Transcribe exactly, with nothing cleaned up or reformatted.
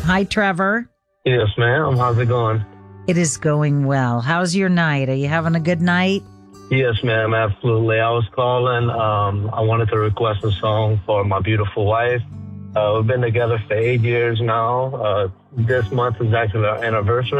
Hi, Trevor. Yes, ma'am. How's it going? It is going well. How's your night? Are you having a good night? Yes, ma'am. Absolutely. I was calling. Um, I wanted to request a song for my beautiful wife. Uh, we've been together for eight years now. Uh, this month is actually our anniversary.